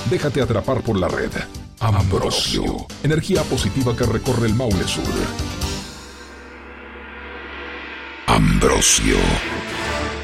Déjate atrapar por la red. Ambrosio. Energía positiva que recorre el Maule Sur. Ambrosio.